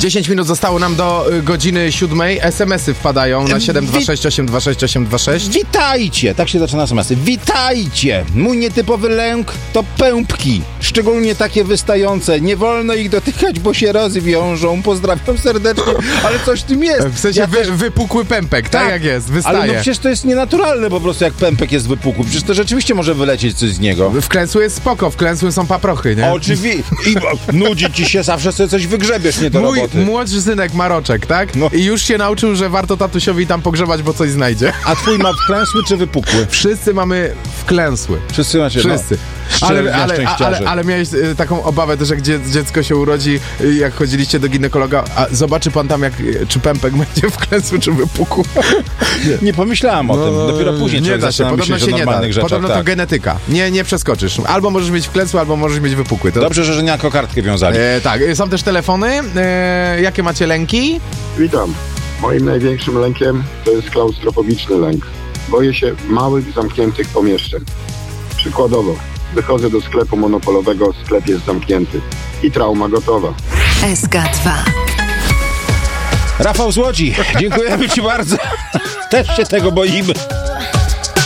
10 minut zostało nam do godziny 7. SMS-y wpadają na 726826826. Witajcie! Tak się zaczyna SMS-y. Witajcie! Mój nietypowy lęk to pępki. Szczególnie takie wystające. Nie wolno ich dotykać, bo się rozwiążą. Pozdrawiam serdecznie. Ale coś w tym jest. W sensie wypukły pępek, tak jak jest, wystaje. Ale no przecież to jest nienaturalne po prostu, jak pępek jest wypukły. Przecież to rzeczywiście może wylecieć coś z niego. Wklęsły jest spoko, wklęsły są paprochy, nie? Oczywiście. I nudzi ci się, zawsze sobie coś wygrzebiesz, nie do roboty. Mój młodszy synek ma roczek, tak? No. I już się nauczył, że warto tatusiowi tam pogrzebać, bo coś znajdzie. A twój ma wklęsły czy wypukły? Wszyscy mamy wklęsły. Wszyscy macie, Wszyscy. Ale miałeś taką obawę też, jak dziecko się urodzi, jak chodziliście do ginekologa, a zobaczy pan tam, czy pępek będzie wklęsły, czy wypukły. Nie pomyślałem o tym. Dopiero później nie da się, podobno się nie da. Rzeczach, podobno to genetyka. Nie przeskoczysz. Albo możesz mieć wklęsły, albo możesz mieć wypukły. To... Dobrze, że nie jako kartkę wiązali. Tak, są też telefony. Jakie macie lęki? Witam. Moim największym lękiem to jest klaustrofobiczny lęk. Boję się małych, zamkniętych pomieszczeń. Przykładowo, wychodzę do sklepu monopolowego, sklep jest zamknięty. I trauma gotowa. SK2. Rafał z Łodzi, dziękujemy ci bardzo. Też się tego boimy.